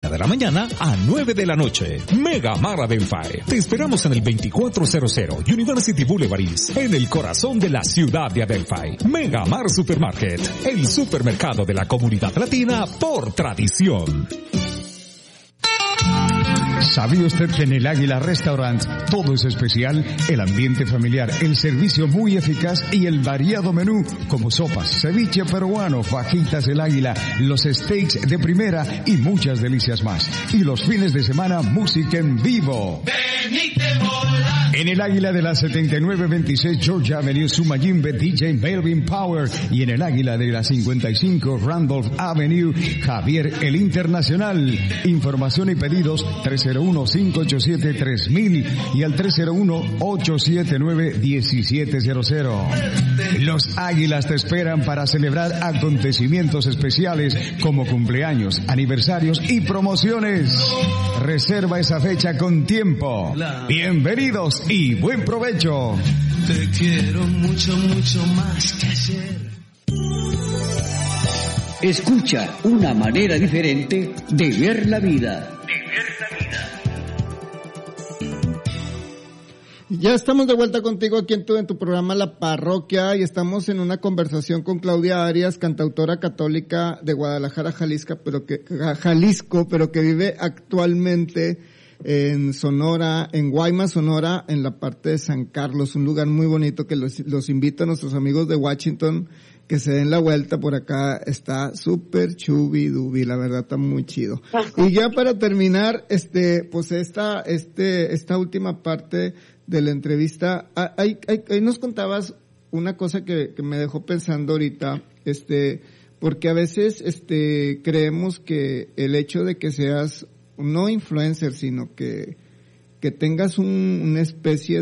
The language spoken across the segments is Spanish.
de la mañana a 9 de la noche. Mega Mar Adelphi. Te esperamos en el 2400 University Boulevard East, en el corazón de la ciudad de Adelphi. Mega Mar Supermarket, el supermercado de la comunidad latina por tradición. ¿Sabía usted que en el Águila Restaurant todo es especial? El ambiente familiar, el servicio muy eficaz y el variado menú como sopas, ceviche peruano, fajitas del Águila, los steaks de primera y muchas delicias más. Y los fines de semana, música en vivo. En el Águila de la 7926 Georgia Avenue, Sumayimbe, DJ Melvin Power. Y en el Águila de la 55 Randolph Avenue, Javier el Internacional. Información y pedidos 301-587-3000 y al 301-879-1700. Los Águilas te esperan para celebrar acontecimientos especiales como cumpleaños, aniversarios y promociones. Reserva esa fecha con tiempo. Bienvenidos y buen provecho. Te quiero mucho, mucho más que ayer. Escucha una manera diferente de ver la vida. Ya estamos de vuelta contigo aquí en tu programa La Parroquia y estamos en una conversación con Claudia Arias, cantautora católica de Guadalajara, Jalisco, pero que vive actualmente en Sonora, en Guaymas, Sonora, en la parte de San Carlos, un lugar muy bonito que los invito a nuestros amigos de Washington que se den la vuelta por acá. Está súper chubi-dubi, la verdad está muy chido. Y ya para terminar, pues esta última parte de la entrevista, ahí nos contabas una cosa que me dejó pensando ahorita, porque a veces, creemos que el hecho de que seas no influencer, sino que tengas una especie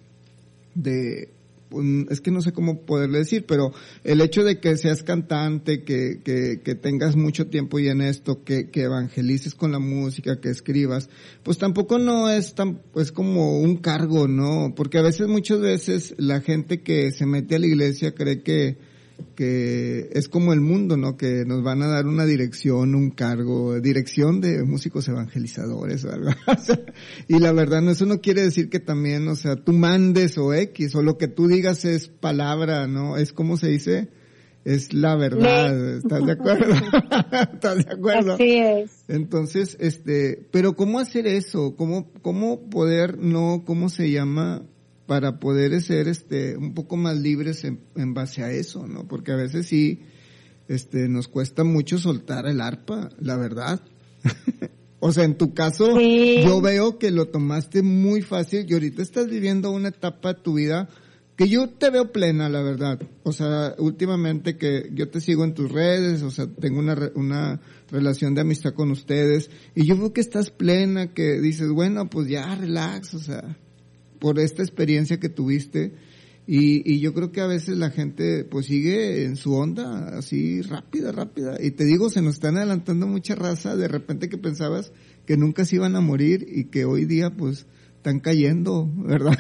es que no sé cómo poderle decir, pero el hecho de que seas cantante, que tengas mucho tiempo ya en esto, que evangelices con la música, que escribas, pues tampoco no es pues como un cargo, ¿no? Porque a veces, muchas veces, la gente que se mete a la iglesia cree que es como el mundo, ¿no? Que nos van a dar una dirección, un cargo, dirección de músicos evangelizadores o algo. Y la verdad, no, eso no quiere decir que también, o sea, tú mandes o X, o lo que tú digas es palabra, ¿no? Es como se dice, es la verdad. ¿Estás de acuerdo? ¿Estás de acuerdo? Así es. Entonces, pero ¿cómo hacer eso? ¿Cómo poder, cómo se llama? Para poder ser un poco más libres en base a eso, ¿no? Porque a veces sí nos cuesta mucho soltar el arpa, la verdad. O sea, en tu caso, sí, yo veo que lo tomaste muy fácil y ahorita estás viviendo una etapa de tu vida que yo te veo plena, la verdad. O sea, últimamente que yo te sigo en tus redes, o sea, tengo una relación de amistad con ustedes y yo veo que estás plena, que dices, bueno, pues ya relax, o sea, por esta experiencia que tuviste, y yo creo que a veces la gente pues sigue en su onda así rápida, y te digo, se nos están adelantando mucha raza de repente que pensabas que nunca se iban a morir y que hoy día pues están cayendo, ¿verdad?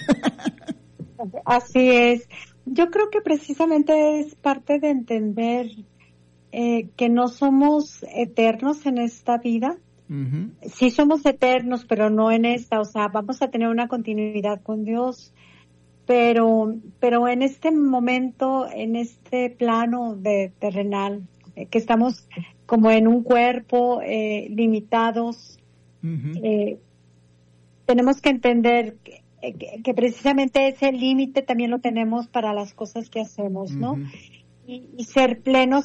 Así es. Yo creo que precisamente es parte de entender que no somos eternos en esta vida. Uh-huh. Sí somos eternos, pero no en esta, o sea, vamos a tener una continuidad con Dios, pero en este momento, en este plano de terrenal, que estamos como en un cuerpo, limitados, uh-huh, tenemos que entender que precisamente ese límite también lo tenemos para las cosas que hacemos, ¿no? Uh-huh. Y ser plenos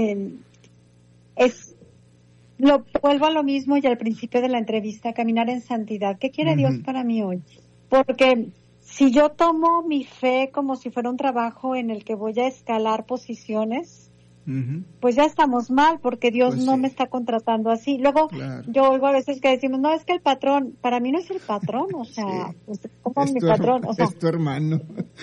es, lo vuelvo a lo mismo y al principio de la entrevista, caminar en santidad. ¿Qué quiere, uh-huh, Dios para mí hoy? Porque si yo tomo mi fe como si fuera un trabajo en el que voy a escalar posiciones, uh-huh, pues ya estamos mal, porque Dios pues no me está contratando así. Luego, claro, yo oigo a veces que decimos, no, es que el patrón, para mí no es el patrón, o sea, sí, pues, como es mi patrón, o sea, es tu hermano.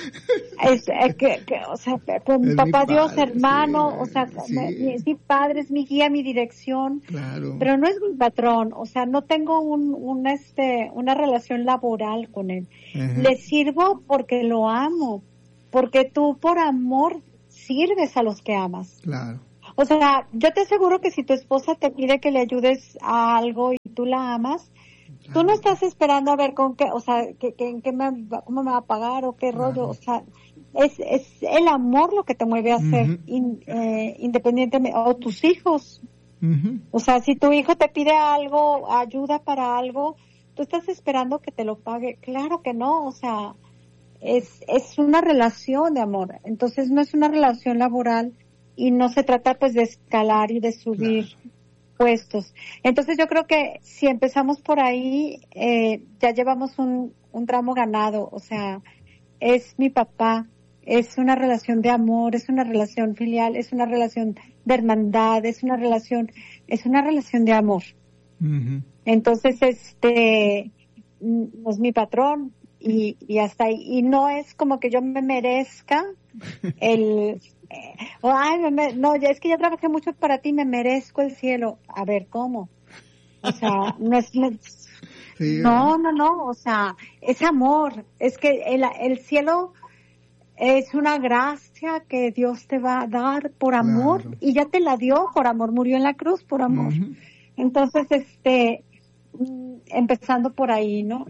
O sea, con mi papá padre, Dios, hermano, sí, o sea, sí, es mi padre, es mi guía, mi dirección, claro, pero no es mi patrón, o sea, no tengo una relación laboral con él. Uh-huh. Le sirvo porque lo amo, porque tú por amor sirves a los que amas. Claro. O sea, yo te aseguro que si tu esposa te pide que le ayudes a algo y tú la amas, tú no estás esperando a ver con qué, o sea, cómo me va a pagar o qué rollo, o sea, es el amor lo que te mueve a hacer independientemente, o tus hijos. O sea, si tu hijo te pide algo, ayuda para algo, tú estás esperando que te lo pague. Claro que no, o sea, es una relación de amor. Entonces no es una relación laboral y no se trata pues de escalar y de subir puestos. Entonces yo creo que si empezamos por ahí, ya llevamos un tramo ganado. O sea, es mi papá, es una relación de amor, es una relación filial, es una relación de hermandad, es una relación de amor. Entonces, es mi patrón y hasta ahí. Y no es como que yo me merezca no, es que ya trabajé mucho para ti, me merezco el cielo. A ver, ¿cómo? O sea, no es... Sí, no, o sea, es amor. Es que el cielo es una gracia que Dios te va a dar por amor, y ya te la dio por amor, murió en la cruz por amor. Entonces, empezando por ahí, ¿no?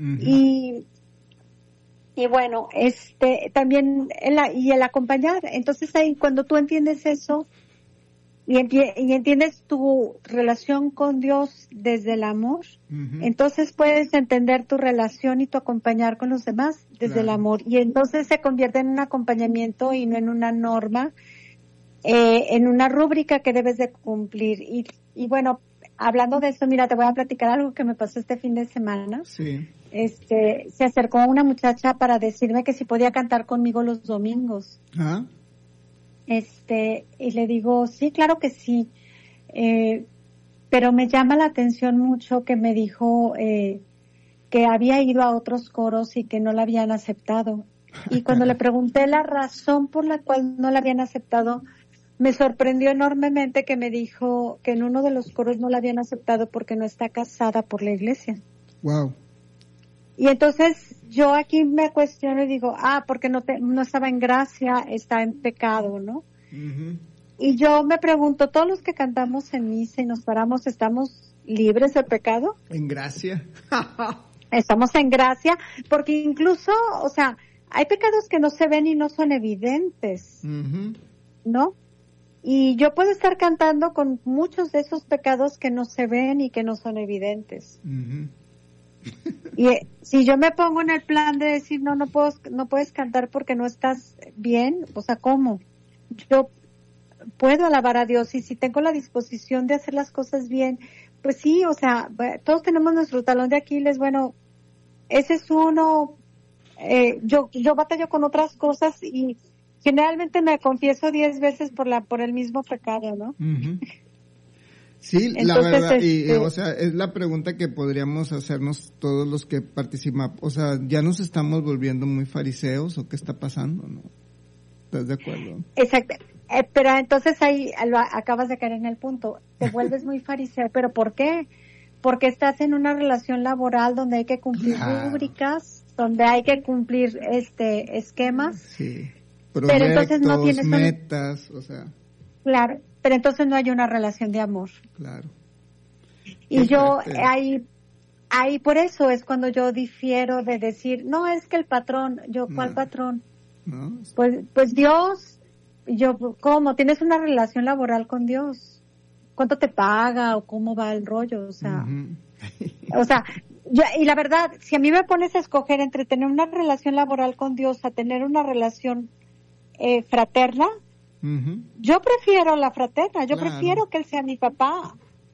Y bueno, también el acompañar. Entonces ahí cuando tú entiendes eso y entiendes tu relación con Dios desde el amor, entonces puedes entender tu relación y tu acompañar con los demás desde el amor. Y entonces se convierte en un acompañamiento y no en una norma, en una rúbrica que debes de cumplir. Y bueno, hablando de eso, mira, te voy a platicar algo que me pasó este fin de semana. Sí. Se acercó una muchacha para decirme que si podía cantar conmigo los domingos. Y le digo, sí, claro que sí. Pero me llama la atención mucho que me dijo que había ido a otros coros y que no la habían aceptado. Y cuando le pregunté la razón por la cual no la habían aceptado, me sorprendió enormemente que me dijo que en uno de los coros no la habían aceptado porque no está casada por la iglesia. Wow. Y entonces yo aquí me cuestiono y digo, porque no estaba en gracia, está en pecado, ¿no? Y yo me pregunto, ¿todos los que cantamos en misa y nos paramos, estamos libres del pecado? En gracia. Estamos en gracia, porque incluso, o sea, hay pecados que no se ven y no son evidentes, ¿no? Y yo puedo estar cantando con muchos de esos pecados que no se ven y que no son evidentes. Y si yo me pongo en el plan de decir no puedes cantar porque no estás bien, o sea, ¿cómo? Yo puedo alabar a Dios, y si tengo la disposición de hacer las cosas bien, pues sí, o sea, todos tenemos nuestro talón de Aquiles. Bueno, ese es uno. Yo batallo con otras cosas y generalmente me confieso 10 veces por el mismo pecado, ¿no? Sí, entonces, la verdad, o sea, es la pregunta que podríamos hacernos todos los que participamos. O sea, ¿ya nos estamos volviendo muy fariseos o qué está pasando, no? ¿Estás de acuerdo? Exacto. Pero entonces ahí acabas de caer en el punto. Te vuelves muy fariseo, ¿pero por qué? Porque estás en una relación laboral donde hay que cumplir rúbricas, donde hay que cumplir esquemas. Sí. Pero entonces no tienes metas, o sea. Claro. Pero entonces no hay una relación de amor. Claro. Y yo ahí por eso es cuando yo difiero de decir, no, es que el patrón, ¿cuál patrón? No. Pues Dios, ¿cómo? ¿Tienes una relación laboral con Dios? ¿Cuánto te paga o cómo va el rollo? O sea, y la verdad, si a mí me pones a escoger entre tener una relación laboral con Dios a tener una relación fraterna, yo prefiero la fraterna, prefiero que él sea mi papá.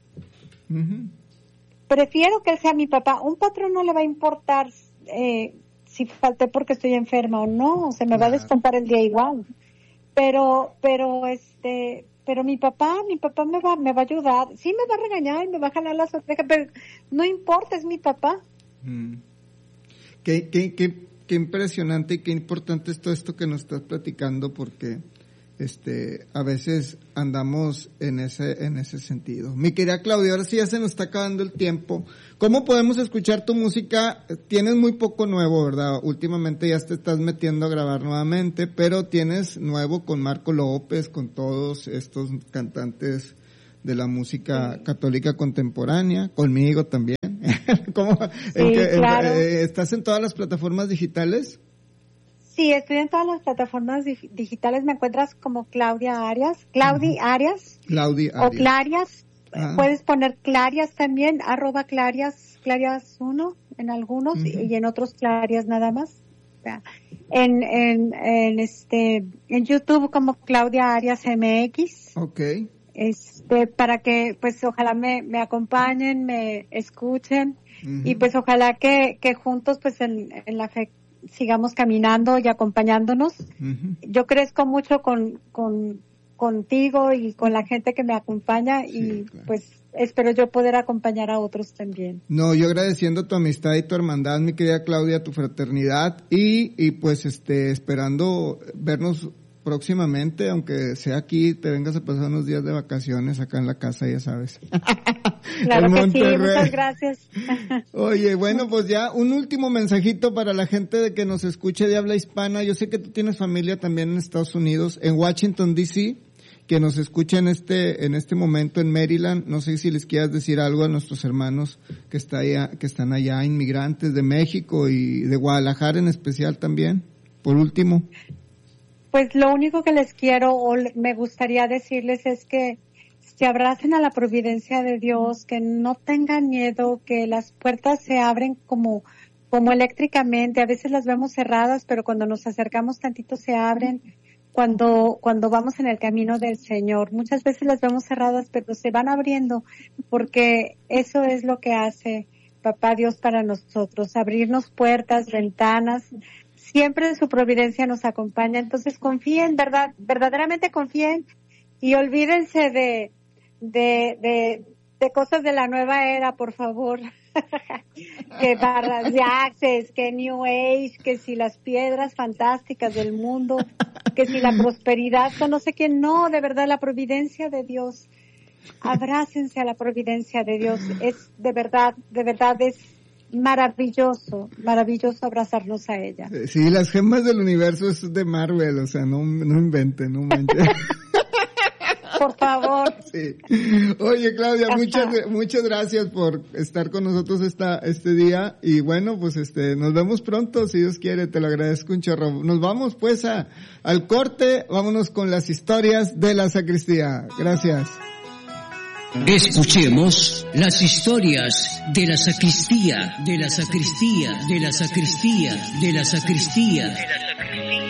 Prefiero que él sea mi papá. Un patrón no le va a importar si falté porque estoy enferma o no, se me va a descontar el día igual. Pero mi papá me va a ayudar. Sí me va a regañar, me va a jalar las orejas, pero no importa, es mi papá. Qué impresionante y qué importante es todo esto que nos estás platicando, porque a veces andamos en ese sentido. Mi querida Claudia, ahora sí ya se nos está acabando el tiempo. ¿Cómo podemos escuchar tu música? Tienes muy poco nuevo, ¿verdad? Últimamente ya te estás metiendo a grabar nuevamente, pero tienes nuevo con Marco López, con todos estos cantantes de la música católica contemporánea, conmigo también. ¿Cómo? Sí, claro. ¿Estás en todas las plataformas digitales? Sí, estoy en todas las plataformas digitales. Me encuentras como Claudia Arias. Claudi Arias. O Clarias. Puedes poner Clarias también, @Clarias 1 en algunos y en otros Clarias nada más. O sea, en YouTube como Claudia Arias MX. Okay. Para que pues ojalá me acompañen, me escuchen y pues ojalá que juntos pues en la fe sigamos caminando y acompañándonos. Yo crezco mucho contigo y con la gente que me acompaña y claro, pues espero yo poder acompañar a otros también. No, yo agradeciendo tu amistad y tu hermandad, mi querida Claudia, tu fraternidad y pues esperando vernos próximamente, aunque sea aquí, te vengas a pasar unos días de vacaciones acá en la casa, ya sabes. Claro que sí, muchas gracias. Oye, bueno, pues ya un último mensajito para la gente de que nos escuche de habla hispana. Yo sé que tú tienes familia también en Estados Unidos, en Washington D.C., que nos escucha en este momento en Maryland. No sé si les quieras decir algo a nuestros hermanos que están allá, inmigrantes de México y de Guadalajara en especial también. Por último. Pues lo único que les quiero o me gustaría decirles es que se abracen a la providencia de Dios, que no tengan miedo, que las puertas se abren como eléctricamente. A veces las vemos cerradas, pero cuando nos acercamos tantito se abren. Cuando vamos en el camino del Señor, muchas veces las vemos cerradas, pero se van abriendo, porque eso es lo que hace Papá Dios para nosotros, abrirnos puertas, ventanas. Siempre su providencia nos acompaña, entonces confíen, verdaderamente confíen y olvídense de cosas de la nueva era, por favor. Que barras de Access, que New Age, que si las piedras fantásticas del mundo, que si la prosperidad, que no sé qué, no, de verdad la providencia de Dios. Abrácense a la providencia de Dios, es de verdad es maravilloso abrazarnos a ella. Sí, las gemas del universo es de Marvel, o sea, no inventen, no manches. Por favor. Sí. Oye, Claudia, muchas gracias por estar con nosotros este día y bueno, pues nos vemos pronto, si Dios quiere, te lo agradezco un chorro. Nos vamos pues al corte, vámonos con las historias de la sacristía. Gracias. Escuchemos las historias de la sacristía, de la sacristía, de la sacristía, de la sacristía.